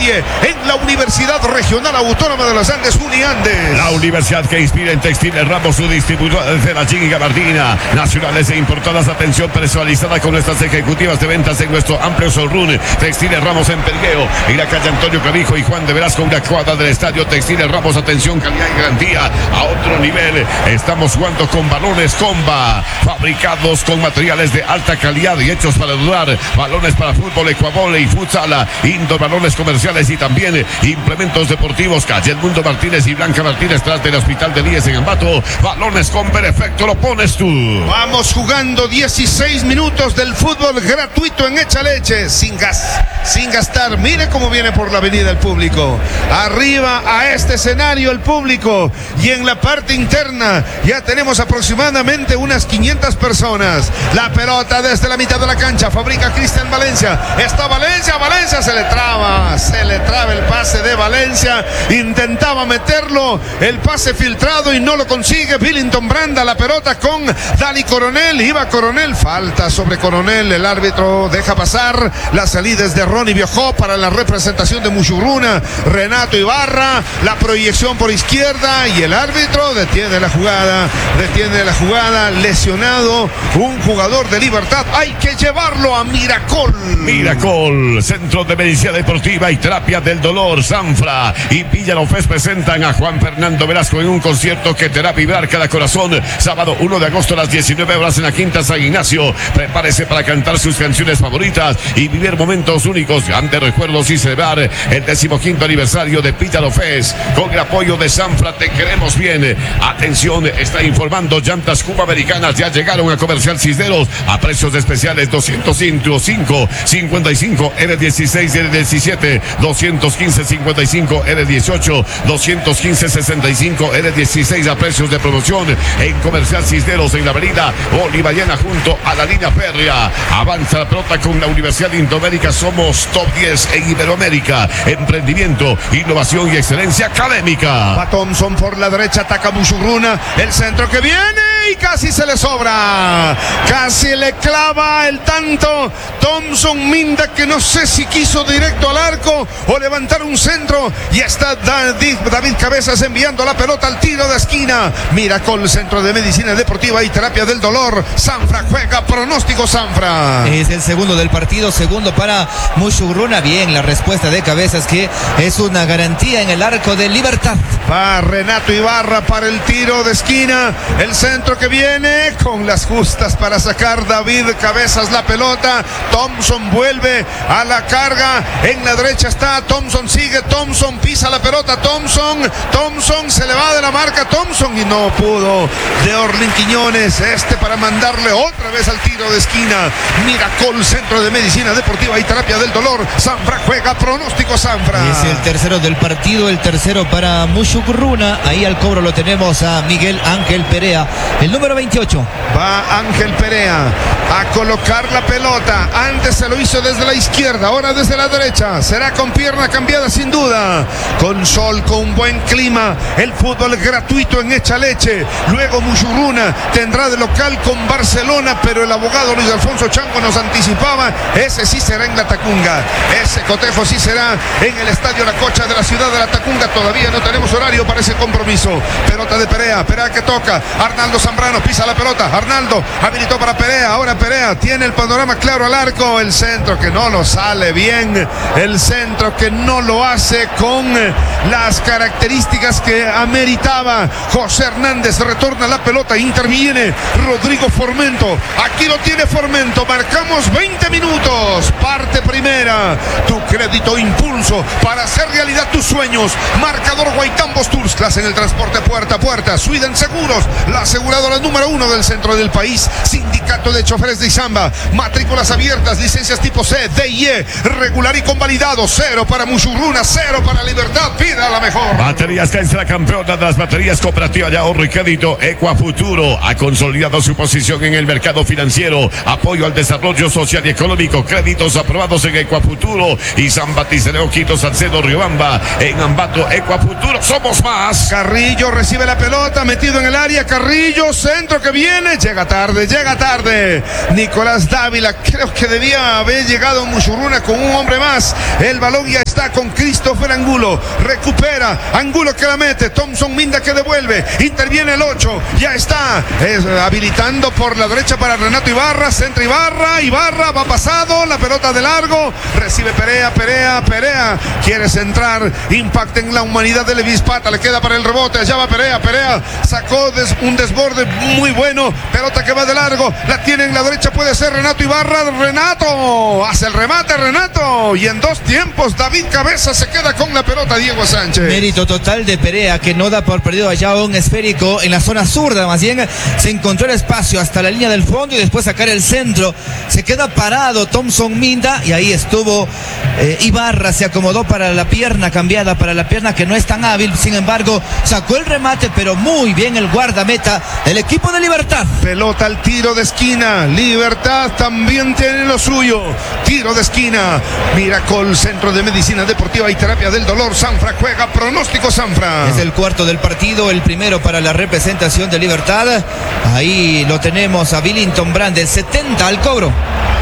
nadie en la Universidad Regional Autónoma de los Andes, Uniandes. La universidad que inspira en Textiles Ramos, su distribuidor de la Chin y Gabardina, nacionales e importadas. Atención personalizada con nuestras ejecutivas de ventas en nuestro amplio showroom. Textiles Ramos en Pergueo, en la calle Antonio Clavijo y Juan de Velasco, una cuadra del estadio. Textiles Ramos, atención, calidad y garantía a otro nivel. Estamos jugando con balones Comba, fabricados con materiales de alta calidad y hechos para durar. Balones para fútbol, ecuavole y futsal, indoor, balones comerciales y también implementos deportivos. Calle Edmundo Martínez y Blanca Martínez, tras del Hospital de Líes en Ambato. Balones con perfecto, lo pones tú. Vamos jugando 16 minutos del fútbol gratuito en Echaleche, sin gastar. Mire cómo viene por la avenida el público. Arriba a este escenario el público, y en la parte interna ya tenemos aproximadamente unas 500 personas. La pelota desde la mitad de la cancha, fabrica Cristian Valencia. Está Valencia, se le traba el pase de Valencia. Intentaba meterlo, el pase filtrado y no lo consigue. Billington Branda, la pelota con Dani Coronel. Iba Coronel, falta sobre Coronel. El árbitro deja pasar. La salida es de Ronnie Biojó para la representación de Mushurruna. Renato Ibarra, la proyección por izquierda y el árbitro detiene la jugada. Lesionado un jugador de Libertad. Hay que llevarlo a Miracol. Miracol, Centro de Medicina Deportiva y Terapia del Dolor. Sanfra y Villalofés presentan a Juan Fernando Velasco en un concierto que te hará vibrar cada corazón. Sábado 1 de agosto a las 19 horas en la Quinta San Ignacio. Prepárese para cantar sus canciones favoritas y vivir momentos únicos, grandes recuerdos y celebrar el 15º aniversario de Villalofés. Con el apoyo de Sanfra, te queremos bien. Atención, está informando Llantas Cuba Americanas. Ya llegaron a Comercial Cisneros a precios especiales: 205, 55, R16, R17, 215, 55, R18, 215, 65, R16 a precios de promoción en Comercial Cisneros, en la avenida Bolivariana junto a la línea férrea. Avanza la pelota con la Universidad Indoamérica. Somos top 10 en Iberoamérica. Emprendimiento, innovación y excelencia académica. Va Thompson por la derecha, ataca Mushurruna. El centro que viene y casi se le sobra. Casi le clava el tanto Thompson Minda, que no sé si quiso directo al arco o levantar un centro. Y está David Cabezas enviando la pelota al tiro de esquina. Miracol, Centro de Medicina Deportiva y Terapia del Dolor. Sanfra juega, pronóstico Sanfra. Es el segundo del partido, segundo para Mushurruna. Bien, la respuesta de Cabezas, que es una garantía en el arco de Libertad. Va Renato Ibarra para el tiro de esquina. El centro que viene con las justas para sacar David Cabezas la pelota. Thompson vuelve a la carga. En la derecha está Thompson, sigue Thompson, pisa la pelota Thompson se le va de la marca Thompson y no pudo de Orlin Quiñones para mandarle otra vez al tiro de esquina. Miracol, Centro de Medicina Deportiva y Terapia del Dolor. Sanfra juega, pronóstico Sanfra. Es el tercero del partido, el tercero para Mushurruna. Ahí al cobro lo tenemos a Miguel Ángel Perea, el número 28. Va Ángel Perea a colocar la pelota. Antes se lo hizo desde la izquierda, ahora desde la derecha. Será con pierna cambiada sin duda. Con sol, con buen clima. El fútbol gratuito en Echaleche. Luego Mushurruna tendrá de local con Barcelona, pero el abogado Luis Alfonso Chango nos anticipaba, ese sí será en La Tacunga. Ese cotejo sí será en el Estadio La Cocha de la ciudad de La Tacunga. Todavía no tenemos horario para ese compromiso. Pelota de Perea que toca. Arnaldo Zambrano pisa la pelota. Arnaldo habilitó para Perea. Ahora Perea tiene el panorama claro al arco. El centro que no lo sale bien. El centro que no lo hace con las características que ameritaba. José Hernández retorna la pelota. Interviene Rodrigo Formento. Aquí lo tiene Formento. Marcamos 20 minutos. Parte primera. Tu crédito impulso para hacer realidad tus sueños. Marcador Guaitambos Tours. Clase en el transporte puerta a puerta. Sweden Seguros, la aseguradora número 1 del centro del país. Sindicato de Choferes de Izamba. Matrículas abiertas, licencias tipo C, D y E, regular y convalidado. 0 para Mushurruna, 0 para Libertad. Pida la mejor. Baterías Cainza, la campeona de las baterías cooperativas de ahorro y crédito. Ecuafuturo ha consolidado su posición en el mercado financiero. Apoyo al desarrollo social y económico. Créditos aprobados en Ecuafuturo y San Baticeleo, Quito, Salcedo, Riobamba. En Ambato, Ecuafuturo, somos más. Carrillo recibe la pelota, metido en el área. Carrillo, centro que viene. Llega tarde. Nicolás Dávila, creo que debía haber llegado Mushurruna con un hombre más. El balón ya está está con Christopher Angulo. Recupera. Angulo que la mete. Thompson Minda que devuelve. Interviene el 8. Ya está habilitando por la derecha para Renato Ibarra. Centra Ibarra. Ibarra va pasado. La pelota de largo. Recibe Perea. Quiere centrar. Impacta en la humanidad de Levis Pata. Le queda para el rebote. Allá va Perea. Sacó un desborde muy bueno. Pelota que va de largo. La tiene en la derecha. Puede ser Renato Ibarra. Renato. Hace el remate Renato. Y en 2 tiempos David Cabeza se queda con la pelota. Diego Sánchez. Mérito total de Perea, que no da por perdido allá un esférico en la zona zurda. Más bien se encontró el espacio hasta la línea del fondo y después sacar el centro. Se queda parado Thompson Minda y ahí estuvo Ibarra. Se acomodó para la pierna cambiada, para la pierna que no es tan hábil. Sin embargo, sacó el remate, pero muy bien el guardameta del equipo de Libertad. Pelota al tiro de esquina. Libertad también tiene lo suyo. Tiro de esquina. Miracol, Centro de Medicina Deportiva y Terapia del Dolor. Sanfra juega. Pronóstico Sanfra. Es el cuarto del partido, el primero para la representación de Libertad. Ahí lo tenemos a Billington Brand, el 70 al cobro.